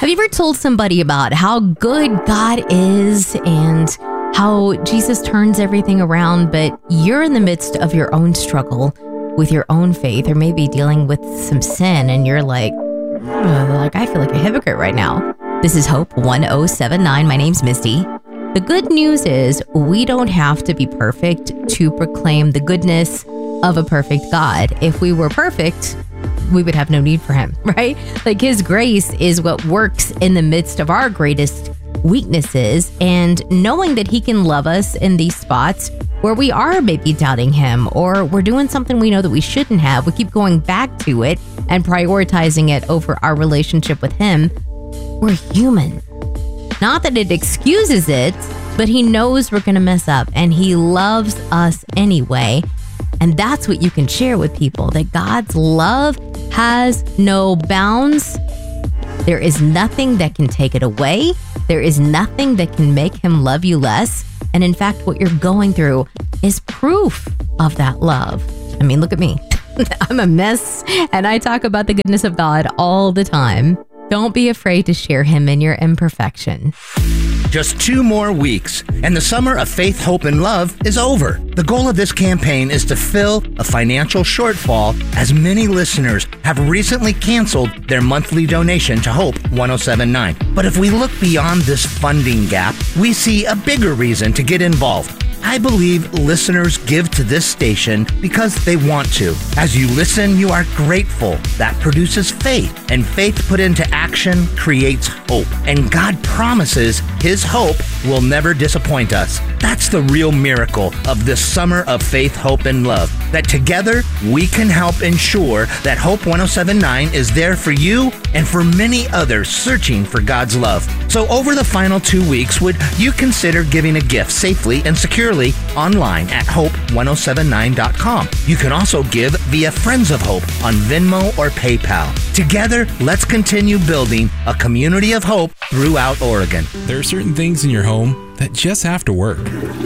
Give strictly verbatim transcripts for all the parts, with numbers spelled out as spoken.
Have you ever told somebody about how good God is and how Jesus turns everything around, but you're in the midst of your own struggle with your own faith, or maybe dealing with some sin, and you're like, oh, like I feel like a hypocrite right now. This is Hope one oh seven nine. My name's Misty. The good news is we don't have to be perfect to proclaim the goodness of a perfect God. If we were perfect, we would have no need for him, right? Like his grace is what works in the midst of our greatest weaknesses, and knowing that he can love us in these spots where we are maybe doubting him, or we're doing something we know that we shouldn't have. We keep going back to it and prioritizing it over our relationship with him. We're human. Not that it excuses it, but he knows we're going to mess up, and he loves us anyway. And that's what you can share with people, that God's love has no bounds. There is nothing that can take it away. There is nothing that can make him love you less. And in fact, what you're going through is proof of that love. I mean, look at me. I'm a mess, and I talk about the goodness of God all the time. Don't be afraid to share him in your imperfection. Just two more weeks, and the summer of faith, hope, and love is over. The goal of this campaign is to fill a financial shortfall, as many listeners have recently canceled their monthly donation to Hope one oh seven nine. But if we look beyond this funding gap, we see a bigger reason to get involved. I believe listeners give to this station because they want to. As you listen, you are grateful. That produces faith, and faith put into action creates hope. And God promises his hope will never disappoint us. That's the real miracle of this summer of faith, hope, and love. That together we can help ensure that Hope one oh seven nine is there for you and for many others searching for God's love. So over the final two weeks, would you consider giving a gift safely and securely online at hope one oh seven nine dot com. You can also give via Friends of Hope on Venmo or PayPal. Together, let's continue building a community of hope throughout Oregon. There are certain things in your home that just have to work.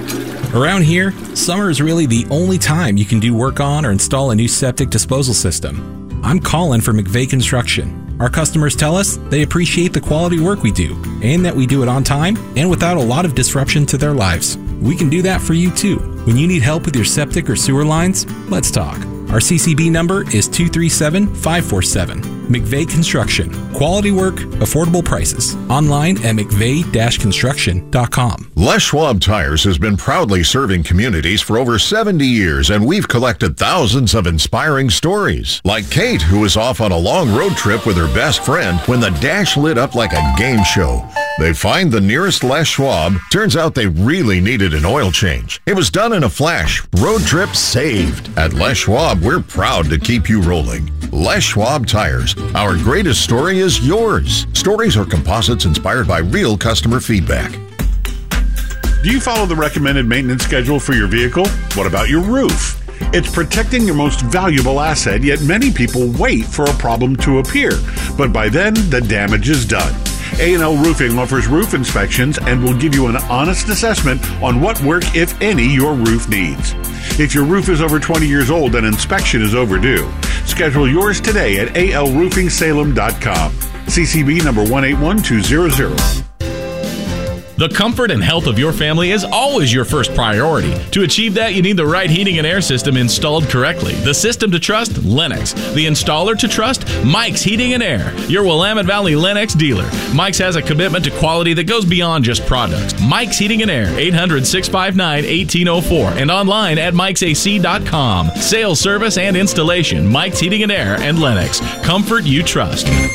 Around here, summer is really the only time you can do work on or install a new septic disposal system. I'm Colin for McVeigh Construction. Our customers tell us they appreciate the quality work we do, and that we do it on time and without a lot of disruption to their lives. We can do that for you too. When you need help with your septic or sewer lines, let's talk. Our C C B number is two three seven, five four seven. McVeigh Construction. Quality work, affordable prices. Online at mcveigh dash construction dot com. Les Schwab Tires has been proudly serving communities for over seventy years, and we've collected thousands of inspiring stories. Like Kate, who was off on a long road trip with her best friend when the dash lit up like a game show. They find the nearest Les Schwab. Turns out they really needed an oil change. It was done in a flash. Road trip saved. At Les Schwab, we're proud to keep you rolling. Les Schwab Tires. Our greatest story is yours. Stories are composites inspired by real customer feedback. Do you follow the recommended maintenance schedule for your vehicle? What about your roof? It's protecting your most valuable asset, yet many people wait for a problem to appear. But by then, the damage is done. A and L Roofing offers roof inspections and will give you an honest assessment on what work, if any, your roof needs. If your roof is over twenty years old, an inspection is overdue. Schedule yours today at a l roofing salem dot com. C C B number one eight one two zero zero. The comfort and health of your family is always your first priority. To achieve that, you need the right heating and air system installed correctly. The system to trust, Lennox. The installer to trust, Mike's Heating and Air, your Willamette Valley Lennox dealer. Mike's has a commitment to quality that goes beyond just products. Mike's Heating and Air, eight hundred, six five nine, one eight zero four, and online at mikes a c dot com. Sales, service, and installation, Mike's Heating and Air and Lennox. Comfort you trust.